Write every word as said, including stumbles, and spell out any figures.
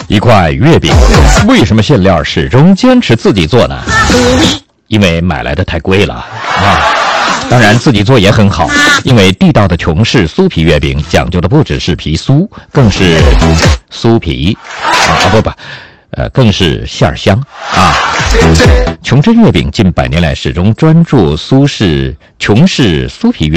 一块月饼。为什么馅料始终坚持自己做呢？因为买来的太贵了啊。当然自己做也很好，因为地道的琼式酥皮月饼讲究的不只是皮酥，更是酥皮啊不不呃更是馅儿香啊。琼珍月饼近百年来始终专注苏式琼式酥皮月饼